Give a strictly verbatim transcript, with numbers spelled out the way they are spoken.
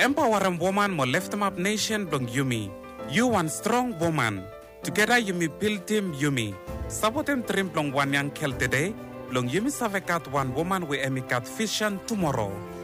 empower a woman mo lift up nation blong yumi. You one strong woman. Together yumi build team yumi. Sabotem trim blong one young kel today. Blong yumi savekat one woman we emikat vision tomorrow.